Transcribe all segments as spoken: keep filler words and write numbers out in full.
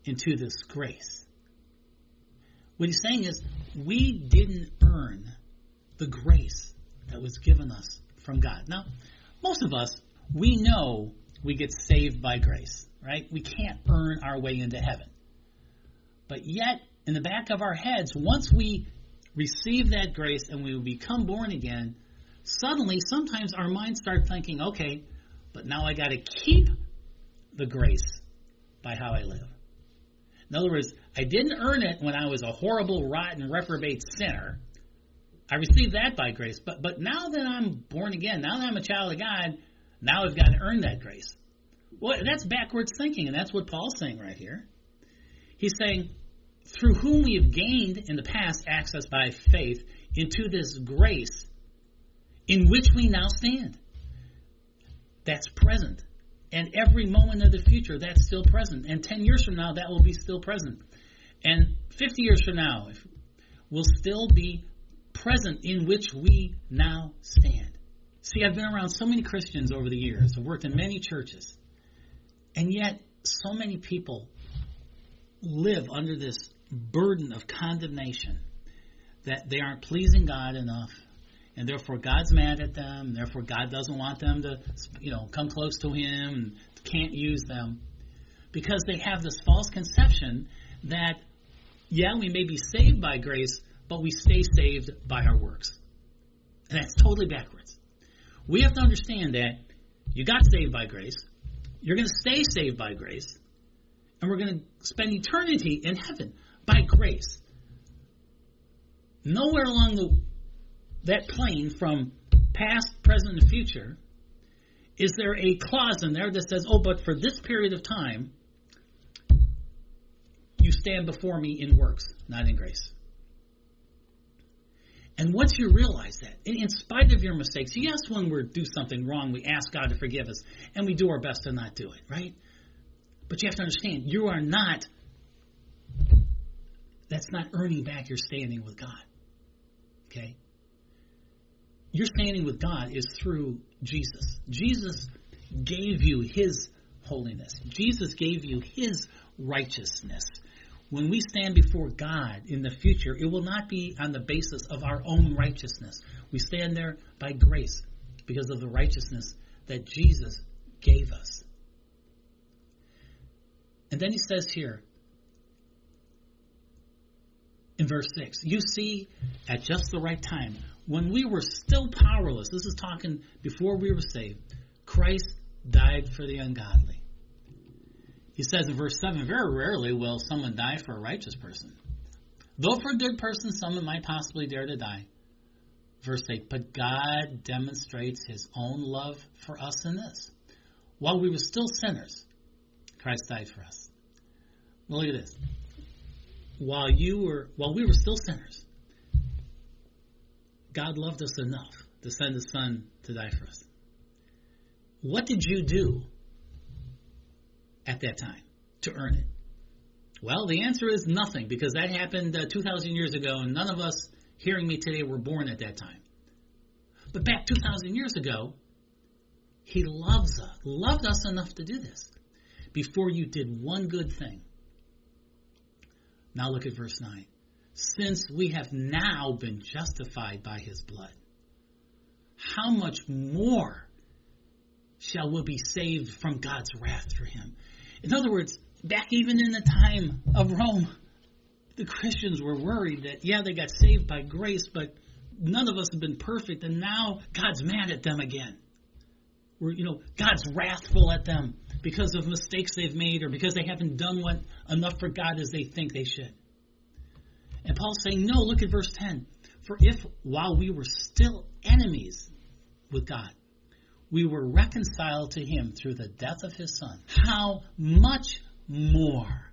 into this grace. What he's saying is, we didn't earn the grace that was given us from God. Now, most of us, we know we get saved by grace, right? We can't earn our way into heaven. But yet, in the back of our heads, once we receive that grace and we become born again, suddenly, sometimes our minds start thinking, okay, but now I got to keep the grace by how I live. In other words, I didn't earn it when I was a horrible, rotten, reprobate sinner. I received that by grace. But but now that I'm born again, now that I'm a child of God, now I've got to earn that grace. Well, that's backwards thinking, and that's what Paul's saying right here. He's saying, through whom we have gained in the past access by faith into this grace in which we now stand. That's present. And every moment of the future, that's still present. And ten years from now, that will be still present. And fifty years from now, will still be present in which we now stand. See, I've been around so many Christians over the years. I've worked in many churches. And yet, so many people live under this burden of condemnation that they aren't pleasing God enough, and therefore God's mad at them, and therefore God doesn't want them to, you know, come close to Him and can't use them, because they have this false conception that, yeah, we may be saved by grace, but we stay saved by our works. And that's totally backwards. We have to understand that you got saved by grace, you're going to stay saved by grace, and we're going to spend eternity in heaven by grace. Nowhere along the, that plane from past, present, and future is there a clause in there that says, oh, but for this period of time, you stand before me in works, not in grace. And once you realize that, in, in spite of your mistakes, yes, when we do something wrong, we ask God to forgive us, and we do our best to not do it, right? But you have to understand, you are not, that's not earning back your standing with God, okay? Your standing with God is through Jesus. Jesus gave you His holiness. Jesus gave you His righteousness. When we stand before God in the future, it will not be on the basis of our own righteousness. We stand there by grace because of the righteousness that Jesus gave us. And then he says here, in verse six, you see, at just the right time, when we were still powerless, this is talking before we were saved, Christ died for the ungodly. He says in verse seven, very rarely will someone die for a righteous person. Though for a good person, someone might possibly dare to die. Verse eight, but God demonstrates His own love for us in this. While we were still sinners, Christ died for us. Well, look at this. While you were, while we were still sinners, God loved us enough to send His Son to die for us. What did you do at that time to earn it? Well, the answer is nothing, because that happened uh, two thousand years ago, and none of us hearing me today were born at that time. But back two thousand years ago, He loves us, loved us enough to do this before you did one good thing. Now look at verse nine. Since we have now been justified by His blood, how much more shall we be saved from God's wrath through Him? In other words, back even in the time of Rome, the Christians were worried that, yeah, they got saved by grace, but none of us have been perfect, and now God's mad at them again. We're, you know, God's wrathful at them because of mistakes they've made or because they haven't done what enough for God as they think they should. And Paul's saying, no, look at verse ten. For if, while we were still enemies with God, we were reconciled to Him through the death of His Son, how much more,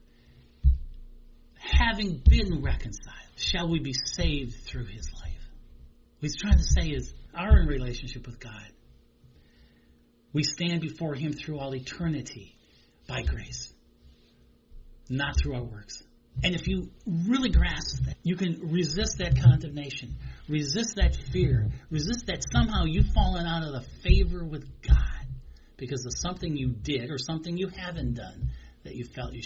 having been reconciled, shall we be saved through His life? What he's trying to say is, our relationship with God, we stand before Him through all eternity by grace, not through our works. And if you really grasp that, you can resist that condemnation, resist that fear, resist that somehow you've fallen out of the favor with God because of something you did or something you haven't done that you felt you